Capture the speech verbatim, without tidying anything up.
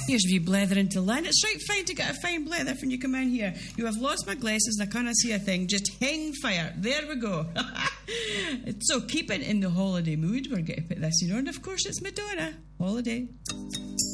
Here's wee blethering to learn. It's right fine to get a fine blether when you come in here. You have lost my glasses and I can't see a thing. Just hang fire. There we go. So, keeping in the holiday mood, we're going to put this in on. Of course, it's Madonna. Holiday.